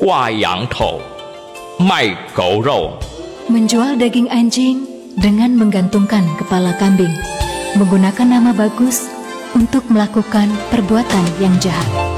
挂羊头，卖狗肉。 menjual daging anjing dengan menggantungkan kepala kambing, menggunakan nama bagus untuk melakukan perbuatan yang jahat.